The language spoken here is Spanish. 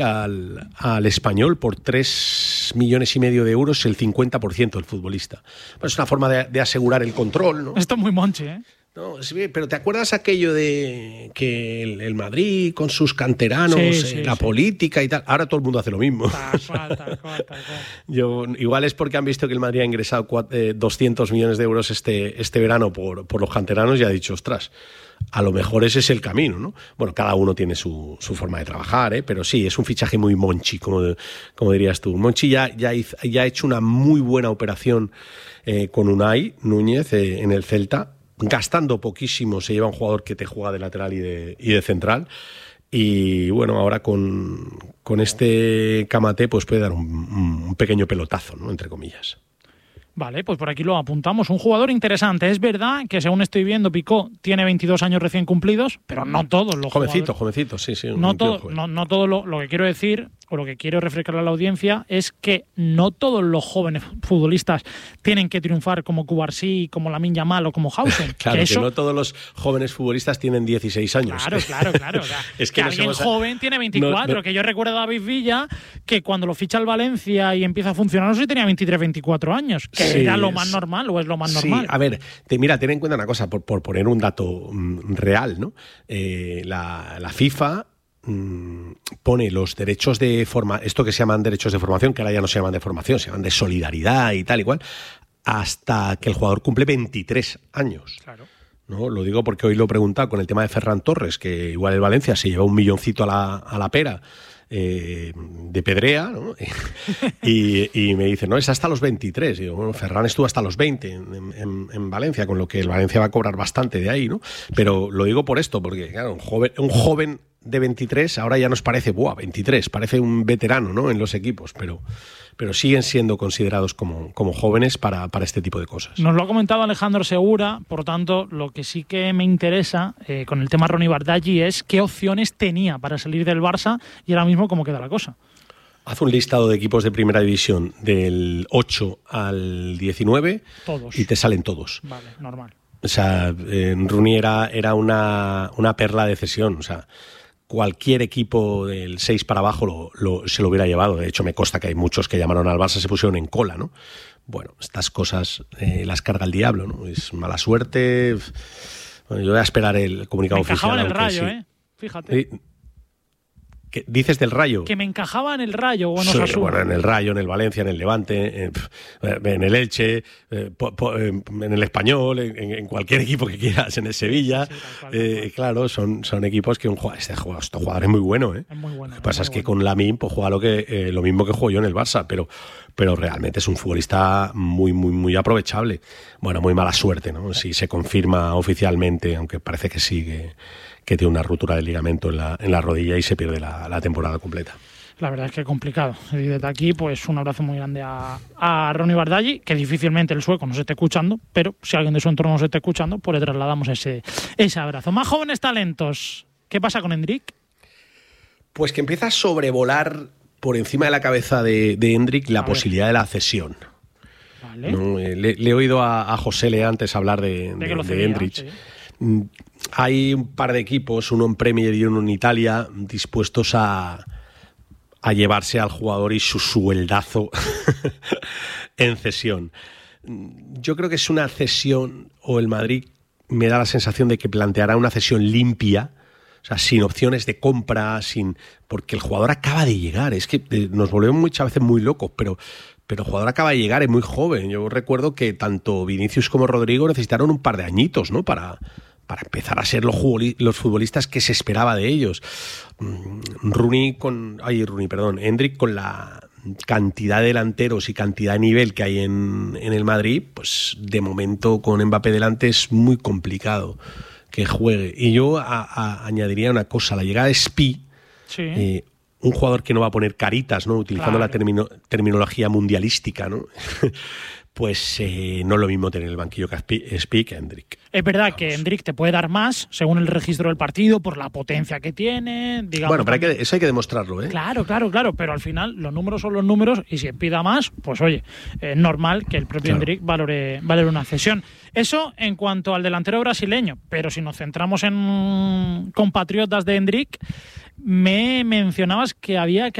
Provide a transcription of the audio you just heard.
al Español por 3,5 millones de euros el 50% del futbolista. Pues es una forma de asegurar el control, ¿no? Esto es muy Monchi, ¿eh? No, sí, pero ¿te acuerdas aquello de que el Madrid con sus canteranos, la política y tal? Ahora todo el mundo hace lo mismo. Tal cual. Igual es porque han visto que el Madrid ha ingresado 200 millones de euros este verano por los canteranos y ha dicho, ostras, a lo mejor ese es el camino, ¿no? Bueno, cada uno tiene su forma de trabajar, ¿eh? Pero sí, es un fichaje muy Monchi, como dirías tú. Monchi ya ha hecho una muy buena operación con Unai Núñez en el Celta. Gastando poquísimo, se lleva un jugador que te juega de lateral y de central. Y bueno, ahora con este Kamate pues puede dar un pequeño pelotazo, ¿no? Entre comillas. Vale, pues por aquí lo apuntamos. Un jugador interesante. Es verdad que, según estoy viendo, Picó tiene 22 años recién cumplidos, pero no todos los jovencito, sí. No todo lo que quiero decir, o lo que quiero refrescar a la audiencia, es que no todos los jóvenes futbolistas tienen que triunfar como Cubarsí, como Lamine Yamal o como Hausen. Claro, que no todos los jóvenes futbolistas tienen 16 años. Claro. O sea, es que alguien joven tiene 24, que yo recuerdo a David Villa, que cuando lo ficha el Valencia y empieza a funcionar, no sé si tenía 23, 24 años. Que era lo más normal, o es lo más normal. A ver, ten en cuenta una cosa, por poner un dato real, ¿no? La FIFA pone los derechos de esto que se llaman derechos de formación, que ahora ya no se llaman de formación, se llaman de solidaridad y tal y cual, hasta que el jugador cumple 23 años. Claro. ¿No? Lo digo porque hoy lo he preguntado con el tema de Ferran Torres, que igual el Valencia se lleva 1 milloncito a la pera, de Pedrea, ¿no? y me dice, no, es hasta los 23. Y digo, bueno, Ferran estuvo hasta los 20 en Valencia, con lo que el Valencia va a cobrar bastante de ahí, ¿no? Pero lo digo por esto, porque claro, un joven de 23 ahora ya nos parece, 23, parece un veterano, ¿no? En los equipos, pero siguen siendo considerados como jóvenes para este tipo de cosas. Nos lo ha comentado Alejandro Segura, por tanto, lo que sí que me interesa con el tema Ronny Bardghji es qué opciones tenía para salir del Barça y ahora mismo cómo queda la cosa. Haz un listado de equipos de primera división del 8 al 19 todos. Y te salen todos. Vale, normal. O sea, Rooney era una perla de cesión, o sea, cualquier equipo del 6 para abajo se lo hubiera llevado. De hecho, me consta que hay muchos que llamaron al Barça, se pusieron en cola, ¿no? Bueno, estas cosas las carga el diablo, ¿no? Es mala suerte. Bueno, yo voy a esperar el comunicado oficial. Me encajaba en el Rayo, sí. Fíjate. ¿Qué dices del Rayo? Que me encajaba en el Rayo o en Osasuna. Sí, bueno, en el Rayo, en el Valencia, en el Levante, en el Elche, en el Español, en cualquier equipo que quieras, en el Sevilla. Sí, claro, son equipos que este jugador es muy bueno, ¿eh? Es muy bueno. Lo que pasa es que con Lamine pues juega lo mismo que juego yo en el Barça, pero realmente es un futbolista muy, muy, muy aprovechable. Bueno, muy mala suerte, ¿no? Si se confirma oficialmente, aunque parece que sí, que tiene una ruptura del ligamento en la rodilla y se pierde la temporada completa. La verdad es que es complicado. Y desde aquí, pues un abrazo muy grande a Ronny Bardghji, que difícilmente el sueco nos esté escuchando, pero si alguien de su entorno nos esté escuchando, pues le trasladamos ese abrazo. Más jóvenes talentos. ¿Qué pasa con Endrick? Pues que empieza a sobrevolar por encima de la cabeza de Endrick la posibilidad de la cesión. Vale. ¿No? Le he oído a José Le antes hablar de Endrick. Sí. Hay un par de equipos, uno en Premier y uno en Italia, dispuestos a llevarse al jugador y su sueldazo en cesión. Yo creo que es una cesión, o el Madrid me da la sensación de que planteará una cesión limpia, o sea, sin opciones de compra, porque el jugador acaba de llegar. Es que nos volvemos muchas veces muy locos, pero el jugador acaba de llegar, es muy joven. Yo recuerdo que tanto Vinicius como Rodrigo necesitaron un par de añitos, ¿no? Para empezar a ser los futbolistas que se esperaba de ellos. Endrick, con la cantidad de delanteros y cantidad de nivel que hay en el Madrid, pues de momento con Mbappé delante es muy complicado que juegue. Y yo añadiría una cosa, la llegada de Spi, sí. Un jugador que no va a poner caritas, ¿no? Utilizando claro. la terminología mundialística, ¿no? Pues no es lo mismo tener el banquillo que Spi que Endrick. Es verdad que Endrick te puede dar más según el registro del partido, por la potencia que tiene. Digamos, bueno, pero eso hay que demostrarlo, ¿eh? Claro, pero al final los números son los números y si pida más, pues oye, es normal que el propio Endrick valore una cesión. Eso en cuanto al delantero brasileño, pero si nos centramos en compatriotas de Endrick, me mencionabas que había que